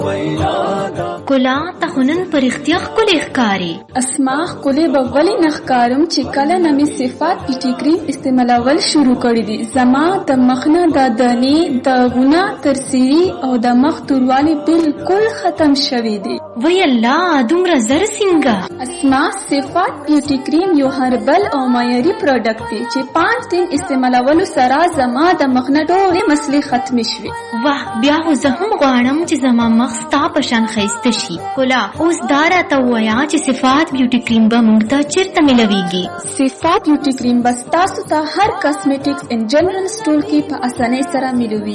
کلا ته خو نن په رښتیا ښکلې ښکاري. اسما ښکلې به ولې نه ښکارم چې کله نه مې صفات بیوټي کریم استعمالول شروع کړي دي. زما د مخ نه د دانې داغونه ترسیري او د مخ توروالی بالکل ختم شوي دي. وی الله دومره زر څنګه؟ اسما صفات بیوټي کریم یو هربل او معیاري پروډکټ دی چې 5 دن استعمالولو سره زما د مخ نه ټولې مسلې ختمې شوې. واه بیا خو زه هم غواړم چې زما مخ ستا په شان ښایسته شي. کلا اوس دا راته ووایه چې صفات بیوټي کریم به موږ ته چېرته میلویږي؟ صفات بیوټي کریم به ستاسو ته هر کاسمیټکس ان جنرال سټور کې په اسانۍ سره میلوي.